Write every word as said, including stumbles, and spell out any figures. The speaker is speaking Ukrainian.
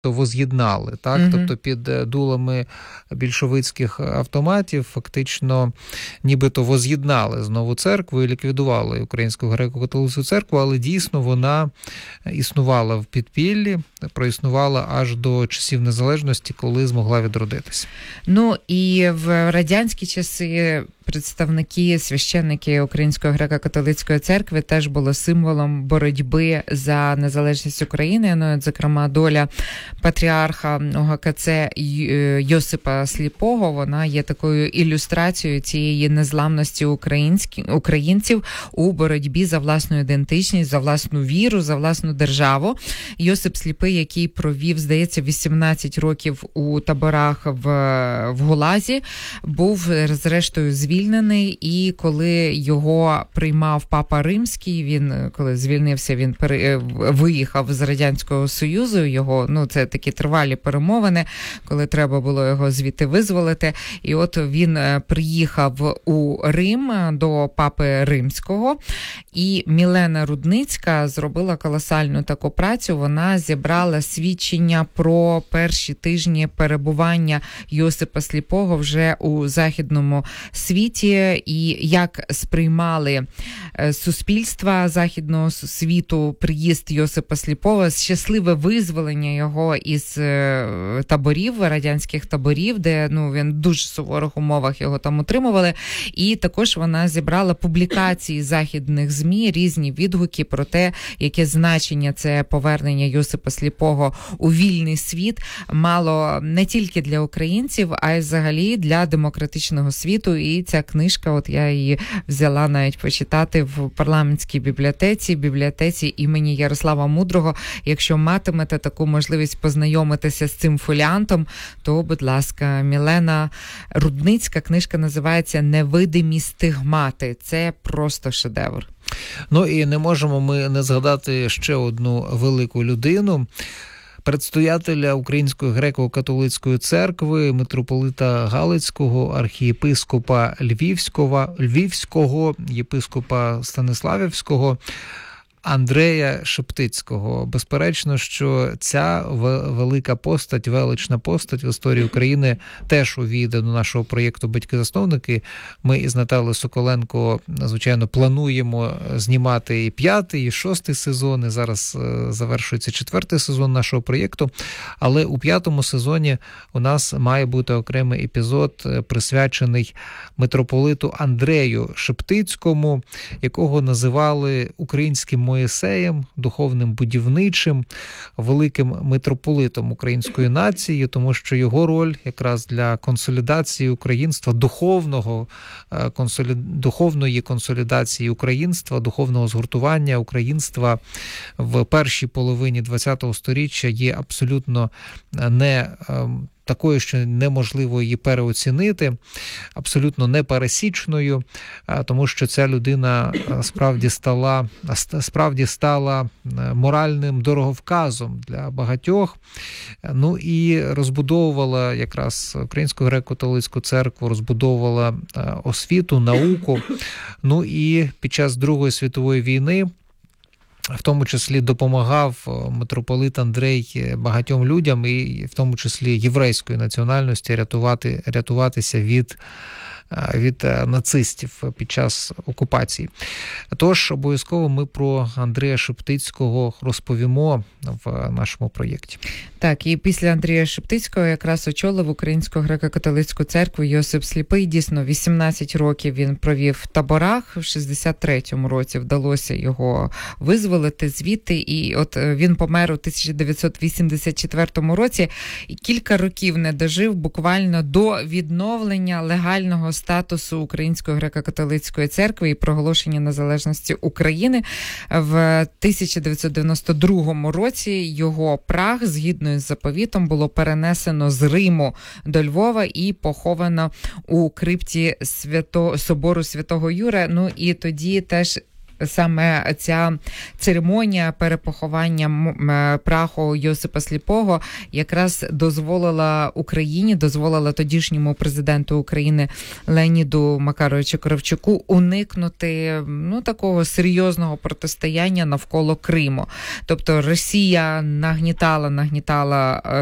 воз'єднали, так? Mm-hmm. Тобто під дулами більшовицьких автоматів фактично нібито воз'єднали знову церкву і ліквідували Українську греко-католицьку церкву, але дійсно вона існувала в підпіллі, проіснувала аж до часів незалежності, коли змогла відродитися. Ну і в радянські часи представники, священники Української греко-католицької церкви теж було символом боротьби за незалежність України. Ну, от, зокрема, доля патріарха ОГКЦ Йосипа Сліпого, вона є такою ілюстрацією цієї незламності українців у боротьбі за власну ідентичність, за власну віру, за власну державу. Йосип Сліпий, який провів, здається, вісімнадцять років у таборах в, в Гулазі, був, зрештою, звільнений, і коли його приймав Папа Римський, він, коли звільнився, він пере, виїхав з Радянського Союзу, його, ну, це такі тривалі перемовини, коли треба було його звідти визволити, і от він приїхав у Рим до Папи Римського, і Мілена Рудницька зробила колосальну таку працю, вона зібрала свідчення про перші тижні перебування Йосипа Сліпого вже у західному світі, і як сприймали суспільства західного світу приїзд Йосипа Сліпого, щасливе визволення його із таборів, радянських таборів, де, ну, він в дуже суворих умовах його там утримували. І також вона зібрала публікації західних ЗМІ, різні відгуки про те, яке значення це повернення Йосипа Сліпого у вільний світ мало не тільки для українців, а й взагалі для демократичного світу. І ця книжка, от я її взяла навіть почитати в парламентській бібліотеці, бібліотеці імені Ярослава Мудрого. Якщо матимете таку можливість познайомитися з цим фоліантом, то, будь ласка, Мілена Рудницька, книжка називається «Невидимі стигмати». Це просто шедевр. Ну і не можемо ми не згадати ще одну велику людину, предстоятеля Української греко-католицької церкви, митрополита Галицького, архієпископа Львівського, Львівського, єпископа Станиславівського, Андрея Шептицького. Безперечно, що ця велика постать, велична постать в історії України теж увійде до нашого проєкту «Батьки-засновники». Ми із Наталею Соколенко, звичайно, плануємо знімати і п'ятий, і шостий сезон, і зараз завершується четвертий сезон нашого проєкту. Але у п'ятому сезоні у нас має бути окремий епізод, присвячений митрополиту Андрею Шептицькому, якого називали українським Моїсеєм, духовним будівничим, великим митрополитом української нації, тому що його роль якраз для консолідації українства, духовного, консолі... духовної консолідації українства, духовного згуртування українства в першій половині ХХ століття є абсолютно не такою, що неможливо її переоцінити, абсолютно непересічною, тому що ця людина справді стала, справді стала моральним дороговказом для багатьох. Ну і розбудовувала якраз Українську греко-католицьку церкву, розбудовувала освіту, науку. Ну і під час Другої світової війни в тому числі допомагав митрополит Андрей багатьом людям, і в тому числі єврейської національності, рятувати, рятуватися від, від нацистів під час окупації. Тож, обов'язково ми про Андрея Шептицького розповімо в нашому проєкті. Так, і після Андрія Шептицького якраз очолив Українську греко-католицьку церкву Йосип Сліпий. Дійсно, вісімнадцять років він провів в таборах. В шістдесят третьому році вдалося його визволити звідти. І от він помер у тисяча дев'ятсот вісімдесят четвертому році. І кілька років не дожив буквально до відновлення легального статусу Української греко-католицької церкви і проголошення незалежності України. В тисяча дев'ятсот дев'яносто другому році його прах, згідно з заповітом, було перенесено з Риму до Львова і поховано у крипті свято... собору Святого Юра. Ну і тоді теж саме ця церемонія перепоховання праху Йосипа Сліпого якраз дозволила Україні, дозволила тодішньому президенту України Леоніду Макаровичу Кравчуку уникнути ну, такого серйозного протистояння навколо Криму. Тобто Росія нагнітала, нагнітала